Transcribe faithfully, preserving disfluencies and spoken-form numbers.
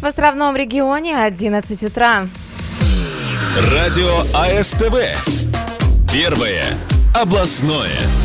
В островном регионе одиннадцать утра. Радио АСТВ. Первое областное.